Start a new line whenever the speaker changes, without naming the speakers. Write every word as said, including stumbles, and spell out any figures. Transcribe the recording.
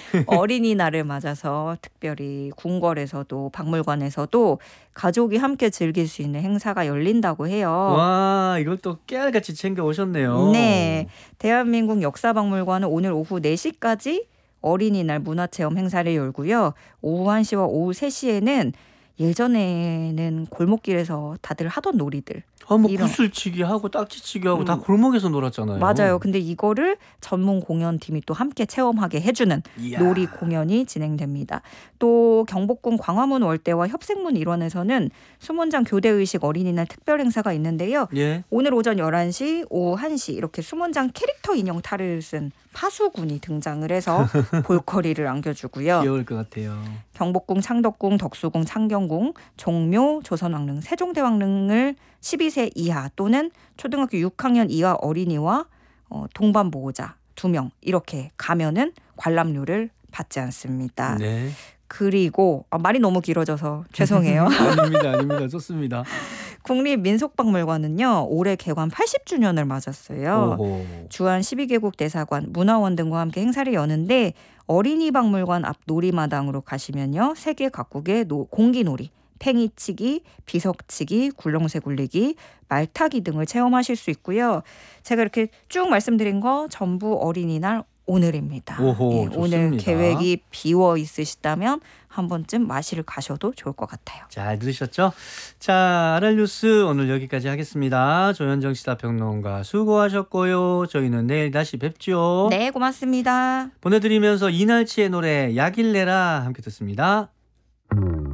어린이날을 맞아서 특별히 궁궐에서도 박물관에서도 가족이 함께 즐길 수 있는 행사가 열린다고 해요.
와, 이걸 또 깨알같이 챙겨 오셨네요.
네, 대한민국 역사박물관은 오늘 오후 네 시까지 어린이날 문화체험 행사를 열고요. 오후 한 시와 오후 세 시에는 예전에는 골목길에서 다들 하던 놀이들.
아, 뭐
이런-
구슬치기 하고 딱지치기 하고
음.
다 골목에서 놀았잖아요.
맞아요. 근데 이거를 전문 공연팀이 또 함께 체험하게 해주는
이야.
놀이 공연이 진행됩니다. 또 경복궁 광화문 월대와 협생문 일원에서는 수문장 교대의식 어린이날 특별 행사가 있는데요.
예.
오늘 오전 열한 시, 오후 한 시 이렇게 수문장 캐릭터 인형 탈을 쓴 파수군이 등장을 해서 볼거리를 안겨주고요.
귀여울 것 같아요.
경복궁, 창덕궁, 덕수궁, 창경궁, 종묘, 조선왕릉, 세종대왕릉을 십이 세 이하 또는 초등학교 육 학년 이하 어린이와 어, 동반 보호자 두 명 이렇게 가면은 관람료를 받지 않습니다.
네.
그리고 아, 말이 너무 길어져서 죄송해요.
아닙니다, 아닙니다. 좋습니다.
국립민속박물관은요 올해 개관 팔십 주년을 맞았어요.
오호.
주한 십이 개국 대사관, 문화원 등과 함께 행사를 여는데 어린이 박물관 앞 놀이마당으로 가시면요 세계 각국의 노, 공기놀이, 팽이치기, 비석치기, 굴렁쇠 굴리기, 말타기 등을 체험하실 수 있고요. 제가 이렇게 쭉 말씀드린 거 전부 어린이날 오늘입니다.
오호,
예, 오늘
좋습니다.
계획이 비워 있으시다면 한 번쯤 마실 가셔도 좋을 것 같아요.
잘 들으셨죠? 자, 아랄뉴스 오늘 여기까지 하겠습니다. 조현정 시사평론가 수고하셨고요. 저희는 내일 다시 뵙죠.
네, 고맙습니다.
보내드리면서 이날치의 노래 약일내라 함께 듣습니다.